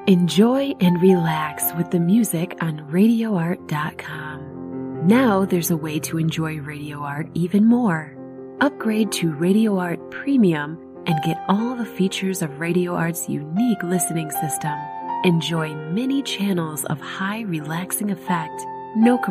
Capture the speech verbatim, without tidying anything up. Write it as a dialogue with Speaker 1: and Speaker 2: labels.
Speaker 1: Enjoy and relax with the music on radio art dot com. Now there's a way to enjoy Radio Art even more. Upgrade to Radio Art Premium and get all the features of Radio Art's unique listening system. Enjoy many channels of high relaxing effect, no